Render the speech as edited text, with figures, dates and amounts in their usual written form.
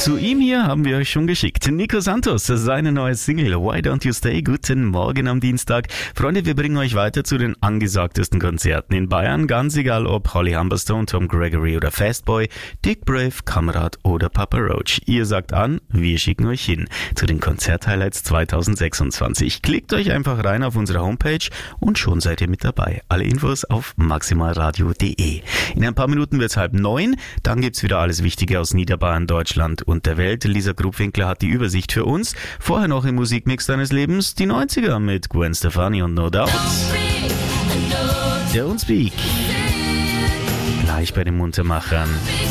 Zu ihm hier haben wir euch schon geschickt. Nico Santos, seine neue Single Why Don't You Stay. Guten Morgen am Dienstag. Freunde, wir bringen euch weiter zu den angesagtesten Konzerten in Bayern. Ganz egal ob Holly Humberstone, Tom Gregory oder Fastboy, Dick Brave, Kamerad oder Papa Roach. Ihr sagt an, wir schicken euch hin zu den Konzerthighlights 2026. Klickt euch einfach rein auf unsere Homepage und schon seid ihr mit dabei. Alle Infos auf maximalradio.de. In ein paar Minuten wird's 8:30. Dann gibt's wieder alles Wichtige aus Niederbayern, Deutschland und der Welt. Lisa Grubwinkler hat die Übersicht für uns. Vorher noch im Musikmix deines Lebens die 90er mit Gwen Stefani und No Doubt. Don't Speak. Gleich bei den Muntermachern.